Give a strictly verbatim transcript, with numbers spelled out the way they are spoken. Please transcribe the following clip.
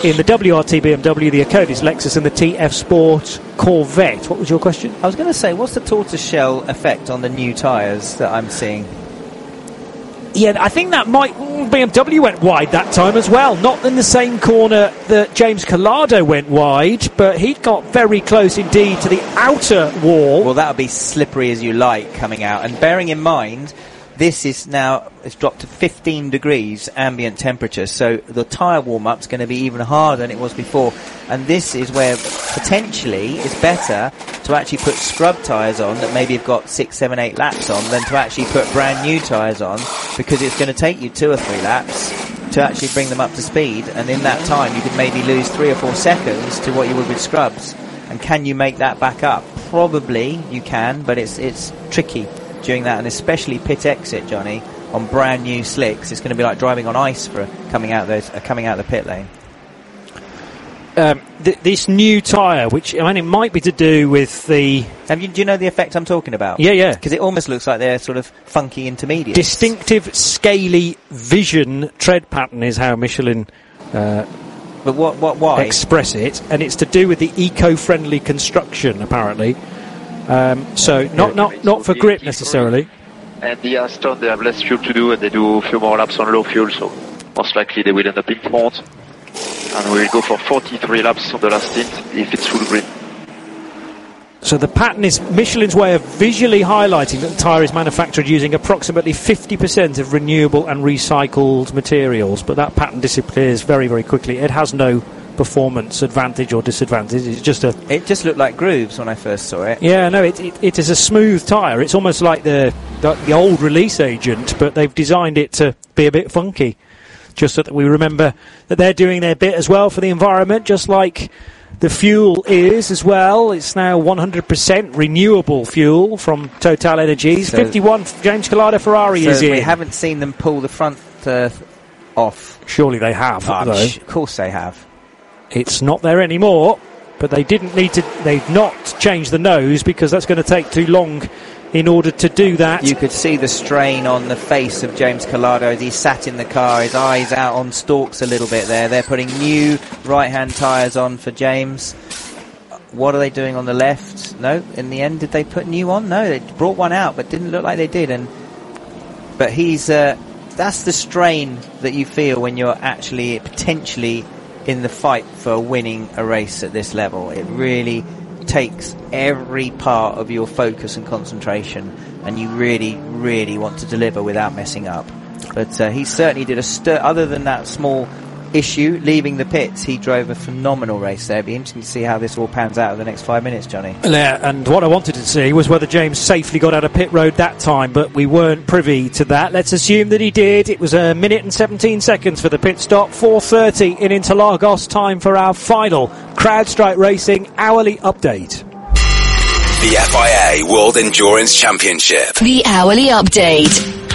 in the W R T B M W, the Acodis Lexus and the T F Sport Corvette. What was your question? I was going to say, what's the tortoiseshell effect on the new tyres that I'm seeing? Yeah, I think that might... B M W went wide that time as well. Not in the same corner that James Collado went wide, but he got very close indeed to the outer wall. Well, that'll be slippery as you like coming out. And bearing in mind, this is now... It's dropped to fifteen degrees ambient temperature, so the tyre warm-up's going to be even harder than it was before. And this is where potentially it's better to actually put scrub tyres on that maybe have got six, seven, eight laps on than to actually put brand new tyres on, because it's going to take you two or three laps to actually bring them up to speed, and in that time you could maybe lose three or four seconds to what you would with scrubs. And can you make that back up? Probably you can, but it's it's tricky doing that, and especially pit exit, Johnny, on brand new slicks. It's going to be like driving on ice for coming out those uh, coming out the pit lane. Um, th- this new tyre, which I mean, it might be to do with the... Have you, do you know the effect I'm talking about? Yeah, yeah. Because it almost looks like they're sort of funky intermediates. Distinctive, scaly vision tread pattern is how Michelin uh, but what, what, why? express it, and it's to do with the eco-friendly construction, apparently. Um, so not, not, not for grip necessarily. And the Aston, they have less fuel to do, and they do a few more laps on low fuel, so most likely they will end up in front. And we will go for forty-three laps on the last stint if it's full green. So the pattern is Michelin's way of visually highlighting that the tyre is manufactured using approximately fifty percent of renewable and recycled materials, but that pattern disappears very, very quickly. It has no performance advantage or disadvantage. It's just a... It just looked like grooves when I first saw it. Yeah, no, it, it, it is a smooth tyre. It's almost like the, the the old release agent, but they've designed it to be a bit funky, just so that we remember that they're doing their bit as well for the environment, just like the fuel is as well. It's now one hundred percent renewable fuel from Total Energies. So fifty-one James Collado Ferrari so is in. We haven't seen them pull the front uh, off. Surely they have, oh, though. Sh- of course they have. It's not there anymore, but they didn't need to. They've not changed the nose because that's going to take too long in order to do that. You could see the strain on the face of James Collado as he sat in the car, his eyes out on stalks a little bit there. They're putting new right-hand tyres on for James. What are they doing on the left? No, in the end, did they put new on? No, they brought one out, but didn't look like they did. And But he's... Uh, that's the strain that you feel when you're actually potentially in the fight for winning a race at this level. It really takes every part of your focus and concentration, and you really, really want to deliver without messing up. But uh, he certainly did a stir. Other than that small issue, leaving the pits, he drove a phenomenal race there. It'd be interesting to see how this all pans out in the next five minutes, Johnny. Yeah, and what I wanted to see was whether James safely got out of pit road that time, but we weren't privy to that. Let's assume that he did. It was a minute and seventeen seconds for the pit stop. four thirty in Interlagos, time for our final CrowdStrike Racing hourly update. The F I A World Endurance Championship. The hourly update.